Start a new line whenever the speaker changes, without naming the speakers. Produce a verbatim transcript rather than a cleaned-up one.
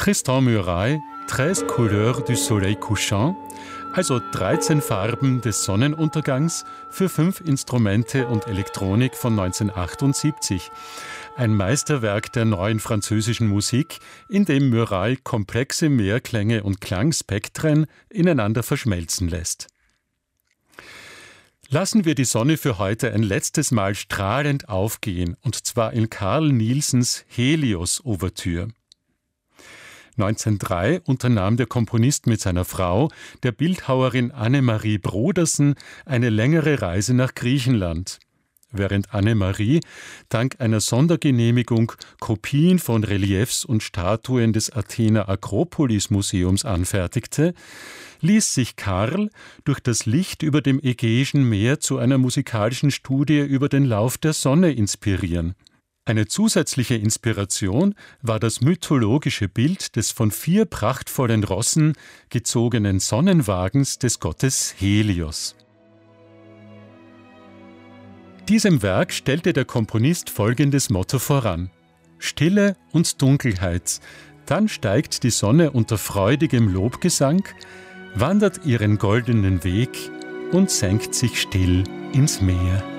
Tristan Murail, treize couleurs du soleil couchant, also dreizehn Farben des Sonnenuntergangs für fünf Instrumente und Elektronik von neunzehnhundertachtundsiebzig. Ein Meisterwerk der neuen französischen Musik, in dem Murail komplexe Mehrklänge und Klangspektren ineinander verschmelzen lässt. Lassen wir die Sonne für heute ein letztes Mal strahlend aufgehen, und zwar in Carl Nielsens Helios-Ouvertüre. neunzehnhundertdrei unternahm der Komponist mit seiner Frau, der Bildhauerin Annemarie Brodersen, eine längere Reise nach Griechenland. Während Annemarie dank einer Sondergenehmigung Kopien von Reliefs und Statuen des Athener Akropolis-Museums anfertigte, ließ sich Carl durch das Licht über dem Ägäischen Meer zu einer musikalischen Studie über den Lauf der Sonne inspirieren. Eine zusätzliche Inspiration war das mythologische Bild des von vier prachtvollen Rossen gezogenen Sonnenwagens des Gottes Helios. Diesem Werk stellte der Komponist folgendes Motto voran: Stille und Dunkelheit, dann steigt die Sonne unter freudigem Lobgesang, wandert ihren goldenen Weg und senkt sich still ins Meer.